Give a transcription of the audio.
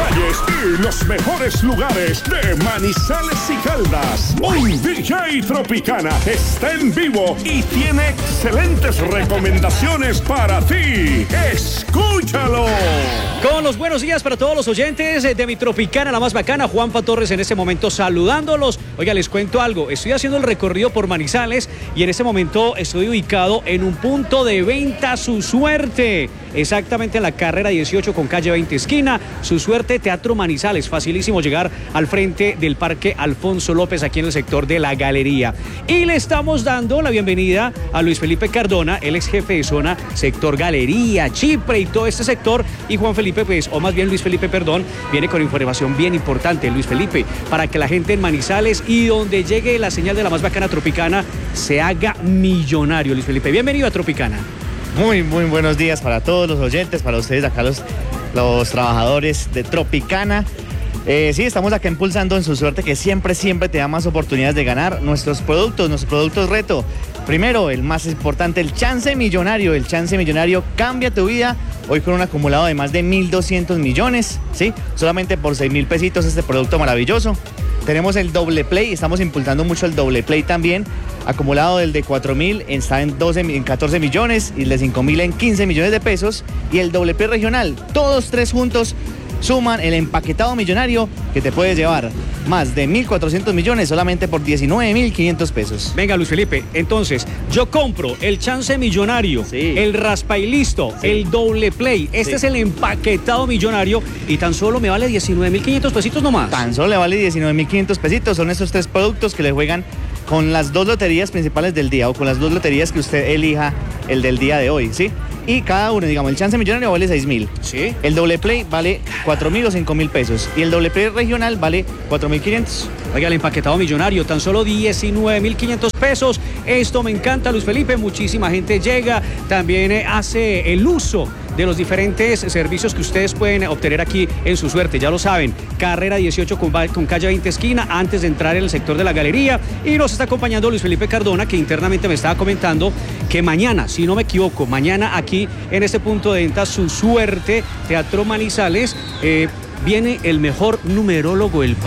calles y los mejores lugares de Manizales y Caldas. Hoy DJ Tropicana está en vivo y tiene excelentes recomendaciones para ti. ¡Escúchalo! Con los buenos días para todos los oyentes de mi Tropicana, la más bacana. Juanpa Torres en este momento saludándolos. Oiga, les cuento algo. Estoy haciendo el recorrido por Manizales y en este momento estoy ubicado en un punto de venta Su Suerte. Exactamente en la carrera 18 con calle 20 esquina. Su Suerte, Teatro Manizales. Facilísimo llegar al frente del Parque Alfonso López, aquí en el sector de la Galería. Y le estamos dando la bienvenida a Luis Felipe Cardona, el ex jefe de zona, sector Galería, Chipre y todo este sector. Y Juan Felipe, pues, o más bien Luis Felipe, perdón, viene con información bien importante, Luis Felipe, para que la gente en Manizales y donde llegue la señal de la más bacana Tropicana se haga millonario. Luis Felipe, bienvenido a Tropicana. Muy buenos días para todos los oyentes, para ustedes acá los trabajadores de Tropicana. Sí, estamos acá impulsando en Su Suerte, que siempre te da más oportunidades de ganar nuestros productos reto. Primero, el más importante, el chance millonario. El chance millonario cambia tu vida. Hoy con un acumulado de más de 1.200 millones, ¿sí? Solamente por 6.000 pesitos este producto maravilloso. Tenemos el doble play, estamos impulsando mucho el doble play también. Acumulado del de 4.000 está en 14 millones y el de 5.000 en 15 millones de pesos. Y el doble play regional, todos tres juntos suman el empaquetado millonario que te puedes llevar más de 1.400 millones solamente por 19.500 pesos. Venga, Luis Felipe, entonces yo compro el chance millonario, sí, el raspa y listo, sí, el doble play. Este es el empaquetado millonario y tan solo me vale 19.500 pesitos nomás. Tan solo le vale 19.500 pesitos. Son estos tres productos que le juegan con las dos loterías principales del día o con las dos loterías que usted elija el del día de hoy, ¿sí? Y cada uno, digamos, el chance millonario vale 6.000. Sí. El doble play vale 4.000 o 5.000 pesos. Y el doble play regional vale 4.500. Oiga, el empaquetado millonario, tan solo 19.500 pesos. Esto me encanta, Luis Felipe. Muchísima gente llega, también hace el uso de los diferentes servicios que ustedes pueden obtener aquí en Su Suerte. Ya lo saben, carrera 18 con calle 20 esquina, antes de entrar en el sector de la Galería. Y nos está acompañando Luis Felipe Cardona, que internamente me estaba comentando que mañana, si no me equivoco, mañana aquí en este punto de venta Su Suerte, Teatro Manizales, viene el mejor numerólogo del país.